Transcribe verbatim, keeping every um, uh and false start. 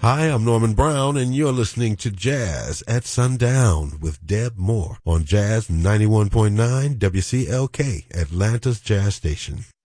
Hi, I'm Norman Brown, and you're listening to Jazz at Sundown with Deb Moore on Jazz ninety-one point nine W C L K, Atlanta's Jazz Station.